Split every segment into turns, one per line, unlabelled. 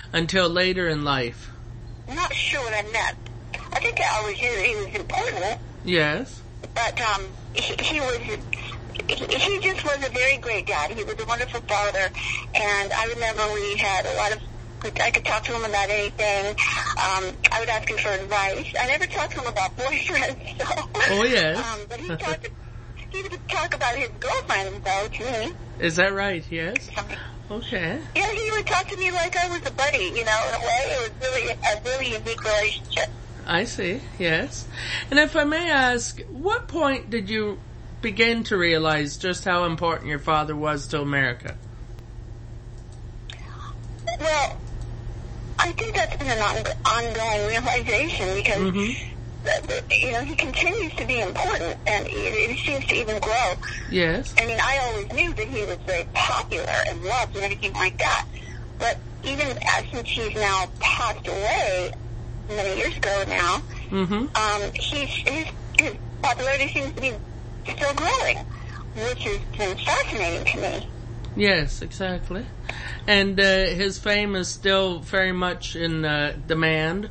until later in life.
I'm not sure what I meant. I think I always knew that he was important.
Yes.
But he just was a very great dad. He was a wonderful father, and I remember we had a lot of. I could talk to him about anything. I would ask him for advice. I never talked to him about boyfriends. So,
oh yes.
But he would talk about his girlfriend, though, to me.
Is that right? Yes. Okay.
Yeah, he would talk to me like I was a buddy. In a way, it was really a really unique relationship.
I see. Yes. And if I may ask, what point did you begin to realize just how important your father was to America?
Well, I think that's been an ongoing realization because, he continues to be important, and it seems to even grow.
Yes.
I mean, I always knew that he was very popular and loved and everything like that. But even since he's now passed away many years ago now, his popularity seems to be still growing, which has been fascinating to me.
Yes, exactly. And his fame is still very much in demand.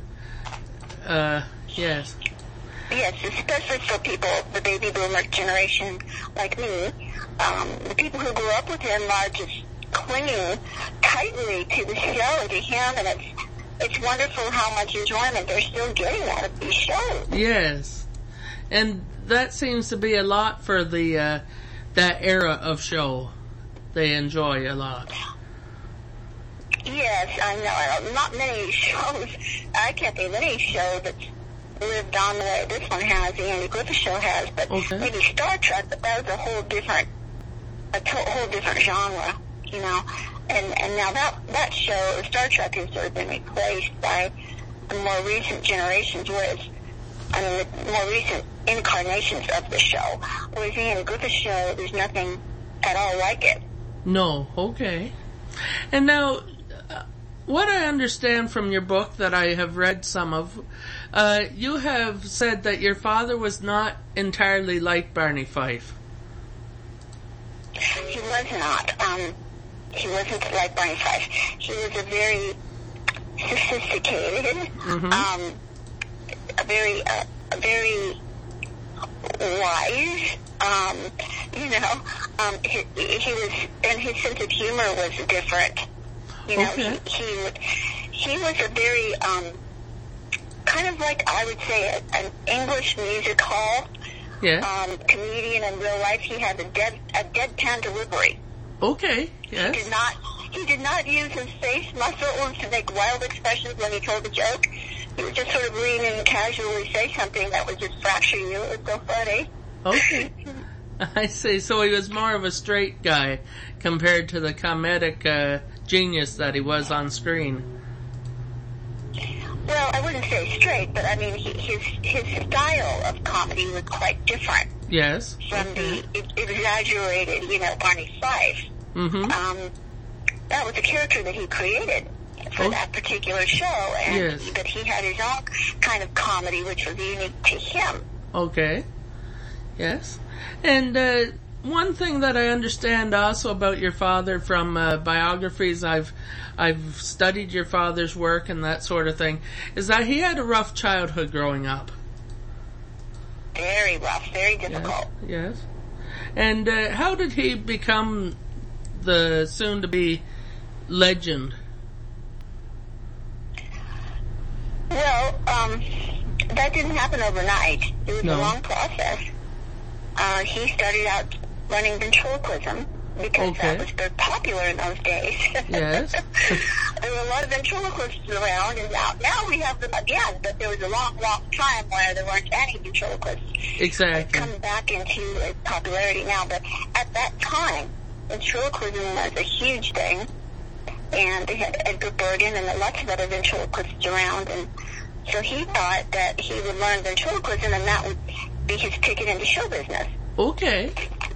Yes.
Yes, especially for people, the baby boomer generation like me. The people who grew up with him are just clinging tightly to the show, to him, and it's wonderful how much enjoyment they're still getting out of these shows.
Yes. And that seems to be a lot for the that era of show. They enjoy a lot.
Yes, I know. Not many shows. I can't think of any show that's lived on the way this one has, the Andy Griffith Show has, but maybe Star Trek, but that was a whole different genre, And now that show, Star Trek, has sort of been replaced by the more recent generations, the more recent incarnations of the show. Whereas the Andy Griffith Show, there's nothing at all like it.
No, okay. And now, what I understand from your book that I have read some of, you have said that your father was not entirely like Barney Fife.
He was not. He wasn't like Barney Fife. He was a very sophisticated, a very wise. He was, and his sense of humor was different. He was a very kind of like, I would say, an English music hall comedian in real life. He had a deadpan delivery.
Okay. Yes.
He did not use his face muscles to make wild expressions when he told a joke. He would just sort of lean in and casually say something that would just fracture you. It was so funny.
Okay. I see. So he was more of a straight guy compared to the comedic genius that he was on screen.
Well, I wouldn't say straight, but I mean, his style of comedy was quite different.
Yes.
From the exaggerated, Barney Fife. That was a character that he created for that particular show, but he had his own kind of comedy, which was unique to him.
Okay. Yes. And one thing that I understand also about your father from biographies, I've studied your father's work and that sort of thing, is that he had a rough childhood growing up.
Very rough, very difficult.
Yes. And how did he become the soon-to-be legend?
Well, that didn't happen overnight. It was a long process. He started out running ventriloquism because that was very popular in those days.
Yes.
There were a lot of ventriloquists around, and now we have them again, but there was a long, long time where there weren't any ventriloquists.
Exactly.
It's come back into popularity now, but at that time, ventriloquism was a huge thing, and they had Edgar Bergen and lots of other ventriloquists around, and so he thought that he would learn ventriloquism, and that would be his ticket into show business.
Okay.